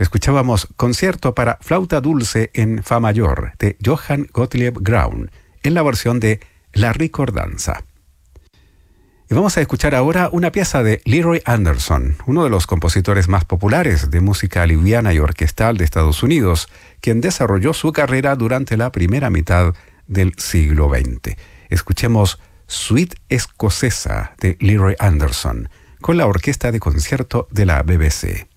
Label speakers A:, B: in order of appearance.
A: Escuchábamos Concierto para flauta dulce en fa mayor de Johann Gottlieb Graun en la versión de La Ricordanza. Y vamos a escuchar ahora una pieza de Leroy Anderson, uno de los compositores más populares de música liviana y orquestal de Estados Unidos, quien desarrolló su carrera durante la primera mitad del siglo XX. Escuchemos Suite Escocesa de Leroy Anderson con la Orquesta de Concierto de la BBC.